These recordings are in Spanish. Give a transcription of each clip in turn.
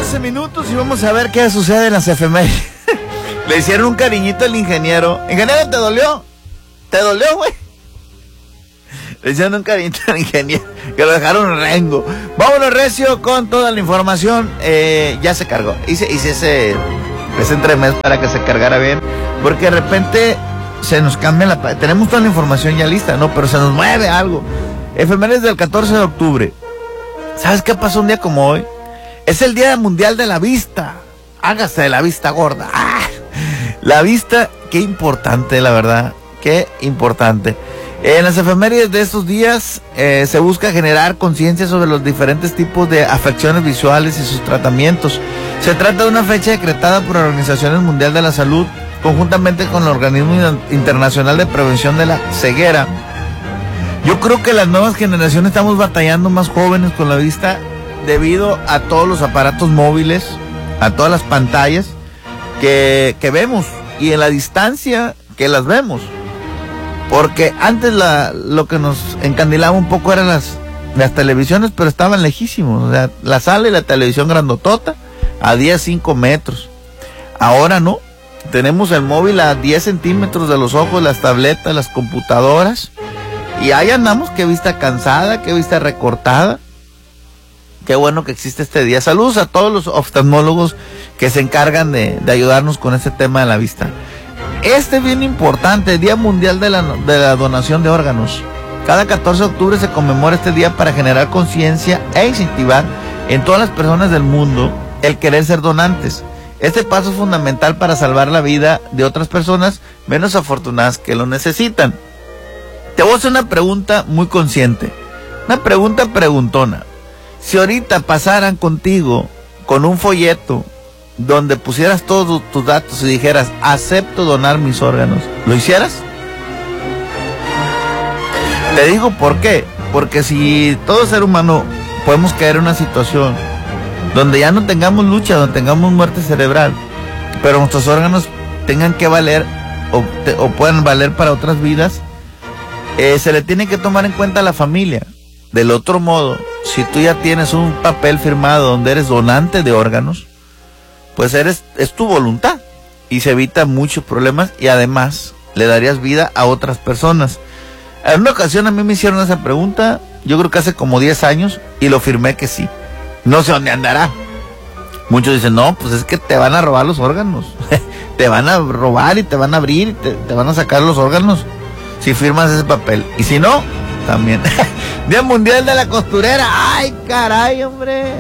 13 minutos y vamos a ver qué sucede en las efemérides. Le hicieron un cariñito al ingeniero. Ingeniero, ¿te dolió? ¿Te dolió, güey? Le hicieron un cariñito al ingeniero, que lo dejaron rengo. Vámonos, recio, con toda la información. Ya se cargó. Hice ese entremés para que se cargara bien, porque de repente se nos cambia tenemos toda la información ya lista, ¿no? Pero se nos mueve algo. Efemérides del 14 de octubre. ¿Sabes qué pasó un día como hoy? Es el Día Mundial de la Vista. Hágase de la vista gorda. ¡Ah! La vista, qué importante, la verdad. Qué importante. En las efemérides de estos días se busca generar conciencia sobre los diferentes tipos de afecciones visuales y sus tratamientos. Se trata de una fecha decretada por la Organización Mundial de la Salud, conjuntamente con el Organismo Internacional de Prevención de la Ceguera. Yo creo que las nuevas generaciones estamos batallando más jóvenes con la vista debido a todos los aparatos móviles, a todas las pantallas que vemos y en la distancia que las vemos. Porque antes lo que nos encandilaba un poco eran las televisiones, pero estaban lejísimos. O sea, la sala y la televisión grandotota a 5 metros. Ahora no. Tenemos el móvil a 10 centímetros de los ojos, las tabletas, las computadoras. Y ahí andamos, qué vista cansada, qué vista recortada. Qué bueno que existe este día. Saludos a todos los oftalmólogos que se encargan de ayudarnos con este tema de la vista. Este es bien importante, Día Mundial de la Donación de Órganos. Cada 14 de octubre se conmemora este día para generar conciencia e incentivar en todas las personas del mundo el querer ser donantes. Este paso es fundamental para salvar la vida de otras personas menos afortunadas que lo necesitan. Te voy a hacer una pregunta muy consciente, una pregunta preguntona. Si ahorita pasaran contigo con un folleto donde pusieras todos tus datos y dijeras, acepto donar mis órganos, ¿lo hicieras? Te digo por qué. Porque si todo ser humano podemos caer en una situación donde ya no tengamos lucha, donde tengamos muerte cerebral, pero nuestros órganos tengan que valer o puedan valer para otras vidas, se le tiene que tomar en cuenta a la familia. Del otro modo, si tú ya tienes un papel firmado donde eres donante de órganos, pues es tu voluntad y se evita muchos problemas y además le darías vida a otras personas. En una ocasión a mí me hicieron esa pregunta, yo creo que hace como 10 años, y lo firmé que sí. No sé dónde andará. Muchos dicen, no, pues es que te van a robar los órganos. Te van a robar y te van a abrir y te van a sacar los órganos si firmas ese papel. Y si no, también. Día Mundial de la Costurera. ¡Ay, caray, hombre!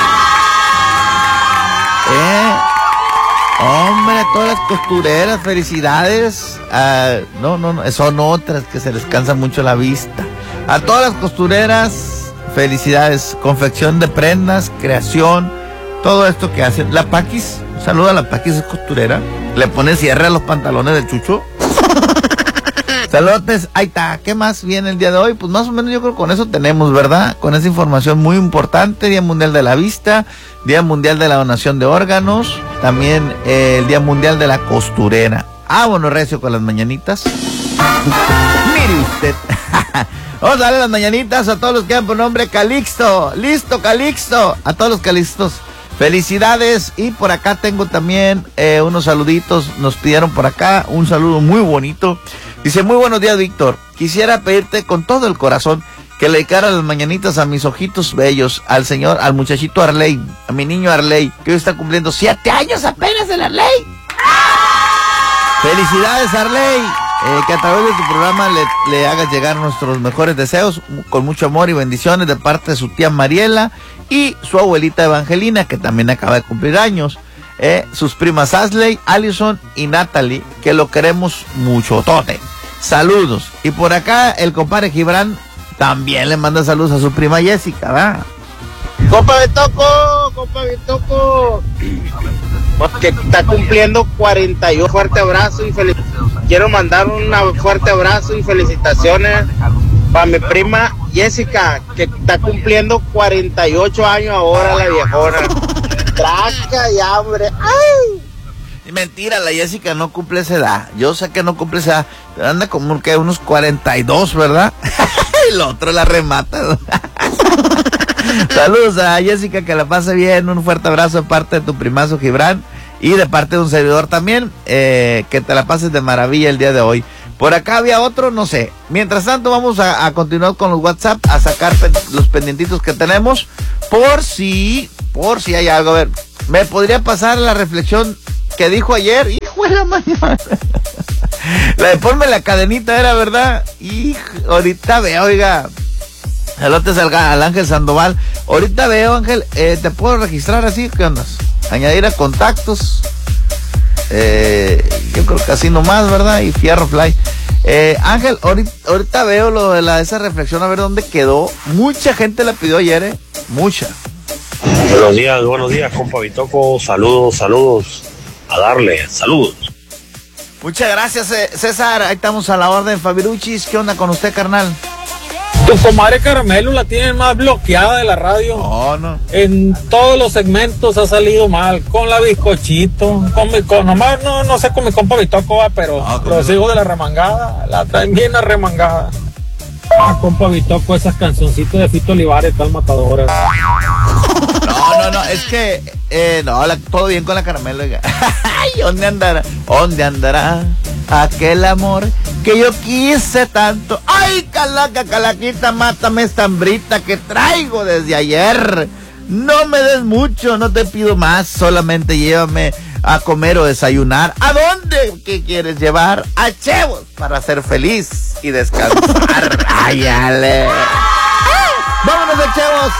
Hombre, todas las costureras, felicidades. No, son otras que se les cansa mucho la vista. A todas las costureras, felicidades. Confección de prendas, creación, todo esto que hacen. La Paquis, saluda a la Paquis, es costurera. Le pone cierre a los pantalones del Chucho. Saludos, ahí está. ¿Qué más viene el día de hoy? Pues más o menos yo creo que con eso tenemos, ¿verdad? Con esa información muy importante. Día Mundial de la Vista, Día Mundial de la Donación de Órganos, también el Día Mundial de la Costurera. Bueno, recio con las mañanitas. Mire usted. Vamos a darle las mañanitas a todos los que dan por nombre Calixto. Listo, Calixto. A todos los Calixtos, felicidades. Y por acá tengo también unos saluditos. Nos pidieron por acá un saludo muy bonito. Dice, muy buenos días, Víctor. Quisiera pedirte con todo el corazón que le dedicara las mañanitas a mis ojitos bellos, al muchachito Arley, a mi niño Arley, que hoy está cumpliendo 7 años apenas el Arley. Felicidades, Arley. Que a través de tu programa le hagas llegar nuestros mejores deseos, con mucho amor y bendiciones de parte de su tía Mariela y su abuelita Evangelina, que también acaba de cumplir años. Sus primas Asley, Allison y Natalie, que lo queremos mucho, tote. Saludos. Y por acá el compadre Gibran también le manda saludos a su prima Jessica, ¿verdad? Compa Betoco, que está cumpliendo 48. Fuerte abrazo y quiero mandar un fuerte abrazo y felicitaciones para mi prima Jessica, que está cumpliendo 48 años ahora, la viejona. Traca y hambre. ¡Ay! Mentira, la Jessica no cumple esa edad. Yo sé que no cumple esa edad. Pero anda como que unos 42, ¿verdad? Y el otro la remata. Saludos a Jessica, que la pase bien. Un fuerte abrazo de parte de tu primazo Gibran y de parte de un servidor también. Que te la pases de maravilla el día de hoy. Por acá había otro, no sé. Mientras tanto, vamos a continuar con los WhatsApp, a sacar los pendientitos que tenemos. Por si hay algo. A ver, ¿me podría pasar la reflexión que dijo ayer? Hijo de la mañana. La de ponme la cadenita era, ¿verdad? Hijo, ahorita veo, oiga. Saludos al Ángel Sandoval. Ahorita veo, Ángel, ¿te puedo registrar así? ¿Qué ondas? Añadir a contactos. Yo creo que así nomás, ¿verdad? Y Fierro Fly. Ángel, ahorita veo lo de esa reflexión, a ver dónde quedó. Mucha gente la pidió ayer, mucha. Buenos días, compa Bitoco. Saludos. A darle, saludos. Muchas gracias, César. Ahí estamos a la orden, Fabiruchis. ¿Qué onda con usted, carnal? Tu comadre Caramelo la tienen más bloqueada de la radio. No. En todos los segmentos ha salido mal. Con la bizcochito, nomás no sé con mi compa Bitoco, pero los hijos de la remangada la traen bien arremangada. Compa Bitoco, esas cancioncitas de Fito Olivares están matadoras. No, es que todo bien con la Caramelo, oiga. ¿Dónde andará aquel amor que yo quise tanto? Ay, calaquita, mátame esta hambrita que traigo desde ayer. No me des mucho, no te pido más, solamente llévame a comer o desayunar. ¿A dónde? ¿Qué quieres llevar? A Chevos, para ser feliz y descansar. Ay, ale. Vámonos a Chevos.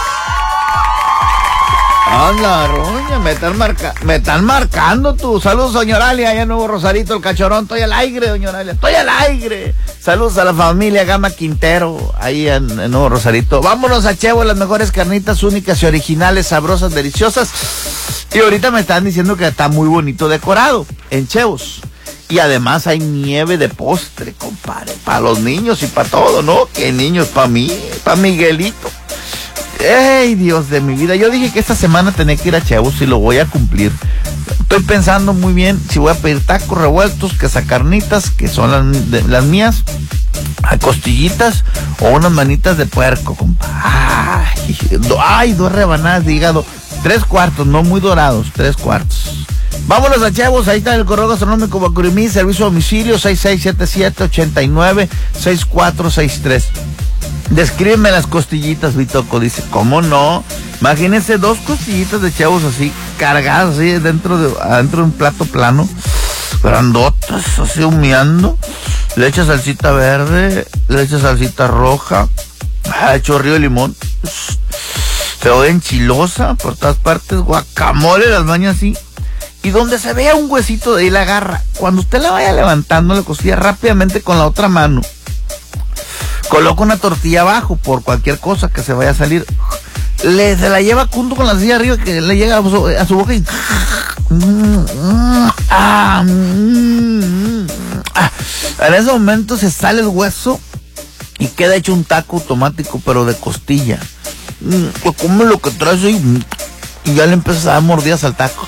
Hola, Ruña, me están marcando tú. Saludos, doña Oralia, allá en Nuevo Rosarito, el Cachorón. Estoy al aire, doña Oralia, estoy al aire. Saludos a la familia Gama Quintero, ahí en Nuevo Rosarito. Vámonos a Chevo, las mejores carnitas únicas y originales, sabrosas, deliciosas. Y ahorita me están diciendo que está muy bonito decorado en Chevos. Y además hay nieve de postre, compadre, para los niños y para todo, ¿no? Que niños, para mí, para Miguelito. ¡Ey, Dios de mi vida! Yo dije que esta semana tenía que ir a Chevos y lo voy a cumplir. Estoy pensando muy bien si voy a pedir tacos revueltos, quesacarnitas, que son las mías, a costillitas o unas manitas de puerco, compa. ¡Ay! 2 rebanadas de hígado. 3/4, no muy dorados, 3/4. Vámonos a Chevos, ahí está el correo gastronómico Bacurimí, servicio a domicilio 6677-896463. Descríbeme las costillitas, Bitoco. Dice, ¿cómo no? Imagínense 2 costillitas de Chevos así, cargadas así dentro de un plato plano, grandotas, así humeando. Le echas salsita verde, le echas salsita roja, chorrillo de limón, cebolla enchilosa por todas partes, guacamole, las bañas así. Y donde se vea un huesito de ahí la agarra. Cuando usted la vaya levantando la costilla rápidamente con la otra mano, coloca una tortilla abajo por cualquier cosa que se vaya a salir. Se la lleva junto con la silla arriba, que le llega a su boca y... En ese momento se sale el hueso y queda hecho un taco automático, pero de costilla. Pues come lo que traes ahí y ya le empiezas a dar mordidas al taco.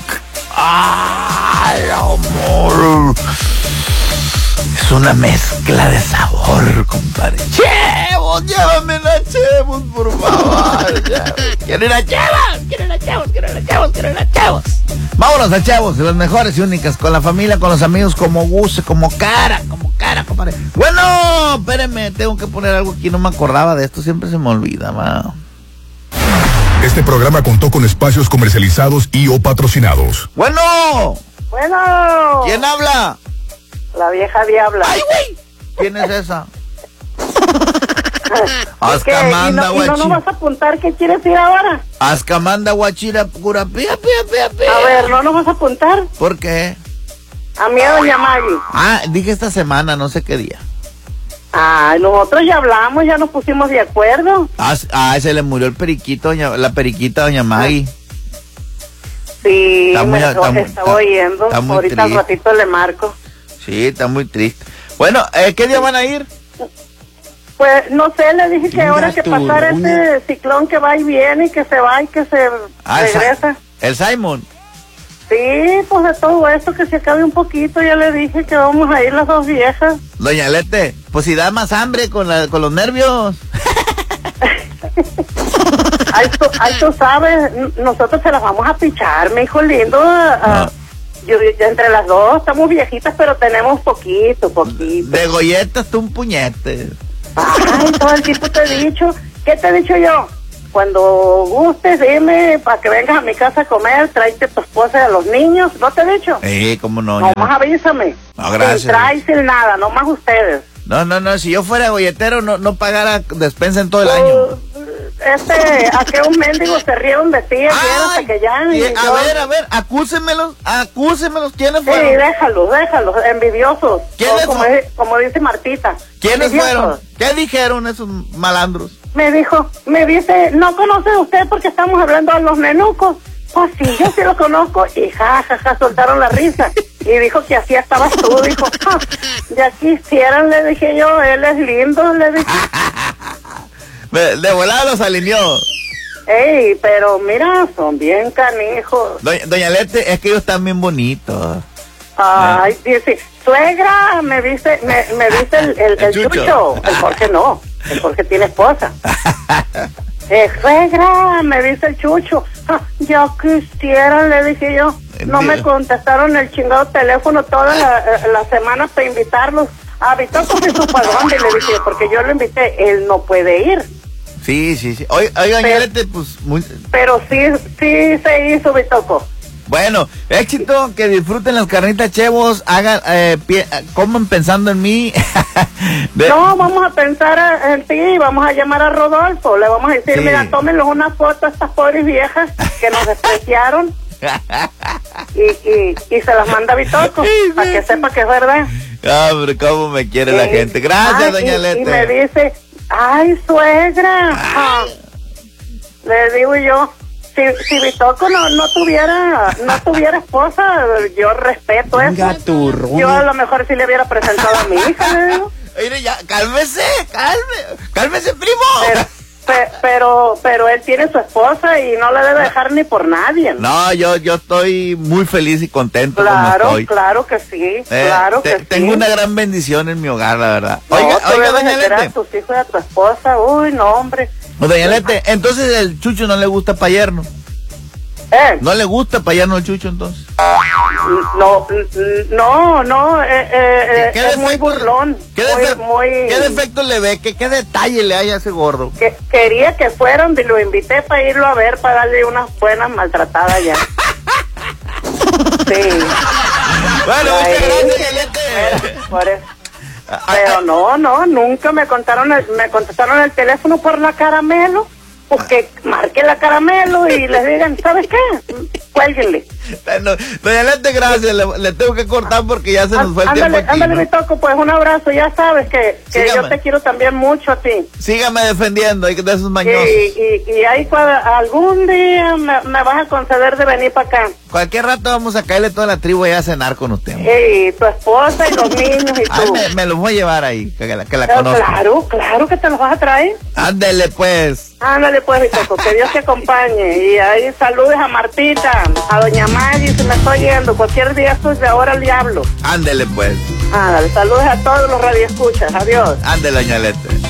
¡Ay, amor! Es una mezcla de sabor, compadre. ¡Chevos! ¡Llévame a Chevos, por favor! ¡Quiero ir a Chevos! Vámonos a Chevos, las mejores y únicas, con la familia, con los amigos, como guste, como cara, compadre. Bueno, espérenme, tengo que poner algo aquí, no me acordaba de esto, siempre se me olvida, ma. Este programa contó con espacios comercializados y o patrocinados. Bueno. ¿Quién habla? La vieja diabla. ¡Ay, güey! ¿Quién es esa? Ascamanda, ¿Y no vas a apuntar qué quieres ir ahora? Ascamanda, guachira, pura, pía. A ver, ¿no nos vas a apuntar? ¿Por qué? A mí, a doña Maggie. Dije esta semana, no sé qué día. Nosotros ya hablamos, ya nos pusimos de acuerdo. Se le murió el periquito, la periquita, doña Maggie. Sí, estaba oyendo. Ahorita al ratito le marco. Sí, está muy triste. Bueno, ¿qué día van a ir? Pues no sé, le dije que ahora que pasara ese ciclón que va y viene y que se va y que se regresa. ¿El Simon? Sí, pues de todo esto que se acabe un poquito, ya le dije que vamos a ir las 2 viejas. Doña Lete, pues si da más hambre con los nervios. Ay, tú sabes, nosotros se las vamos a pichar, mi hijo lindo. Yo entre las dos estamos viejitas, pero tenemos poquito. De golletas tú un puñete. Ay, todo el tiempo te he dicho. ¿Qué te he dicho yo? Cuando gustes, dime, para que vengas a mi casa a comer, tráete a tu esposa y a los niños. ¿No te he dicho? Sí, cómo no. Nomás avísame. No, gracias. Sin traes, sin nada, nomás ustedes. No, si yo fuera golletero no pagara despensa en todo el año. A que un mendigo se rieron de ti, hasta que ya... A ver, acúsemelos, ¿quiénes fueron? Sí, déjalos, envidiosos. ¿Quiénes fueron? Como dice Martita. ¿Quiénes fueron? ¿Qué dijeron esos malandros? Me dice, no conoce usted porque estamos hablando de los nenucos. Pues sí, yo sí lo conozco. Y jajaja, soltaron la risa. Y dijo que así estabas tú, dijo, ya quisieran, le dije yo, él es lindo, le dije. De volada los alineó. Ey, pero mira, son bien canijos. Doña Lete, es que ellos están bien bonitos. Ay, dice, suegra, me viste el chucho. El Jorge no, el Jorge tiene esposa. Suegra, me dice el chucho. Ya quisieran, le dije yo. No me contestaron el chingado teléfono toda la semana para invitarlos. A Bitoco se supo a dónde, le dije, porque yo lo invité, él no puede ir. Sí. Oiga, Lete, pues muy... Pero sí se hizo, Bitoco. Bueno, éxito, que disfruten las carnitas, chevos, coman pensando en mí. No, vamos a pensar en ti, vamos a llamar a Rodolfo, le vamos a decir, mira, tómenlos una foto a estas pobres viejas que nos despreciaron y se las manda a Bitoco, para que sepa que es verdad. Hombre, cómo me quiere la gente. Gracias, doña Lete. Y me dice, ay, suegra. Le digo yo, si Bitoco no tuviera esposa, yo respeto eso. Yo a lo mejor sí le hubiera presentado a mi hija, le digo. Mire, ya, cálmese, primo. Pero él tiene su esposa y no la debe dejar ni por nadie. No, yo estoy muy feliz y contento. Claro, como estoy. Claro que sí, tengo una gran bendición en mi hogar, la verdad. No, oiga, doña Lete. A tus hijos y a tu esposa, uy, no, hombre. Doña Lete, entonces el Chucho no le gusta pa' yerno. ¿No le gusta pa' yerno el Chucho entonces? No, es muy burlón. ¿Qué defecto le ve? ¿Qué detalle le hay a ese gordo? Quería que fueran y lo invité para irlo a ver, para darle unas buenas maltratadas ya. Sí. Bueno, muchas gracias, doña Lete. Por eso. Pero no, nunca me contestaron el teléfono por la Caramelo. Pues que marque la Caramelo y les digan, ¿sabes qué? Cuélguenle. Doña Lete, gracias, le tengo que cortar porque ya se nos fue el tiempo aquí. Ándale, me toco, pues un abrazo, ya sabes que yo te quiero también mucho a ti. Sígame defendiendo, hay que de esos mañosos. Y ahí algún día me vas a conceder de venir para acá. Cualquier rato vamos a caerle toda la tribu allá a cenar con usted. Y tu esposa y los niños y tú. Me los voy a llevar ahí, que la conozca. Claro que te los vas a traer. Ándale pues, Bitoco, que Dios te acompañe. Y ahí saludes a Martita, a doña Maggie, se me estoy yendo. Cualquier día esto es de ahora al diablo. Ándale pues. Saludos a todos los radioescuchas. Adiós. Ándale, doña Lete.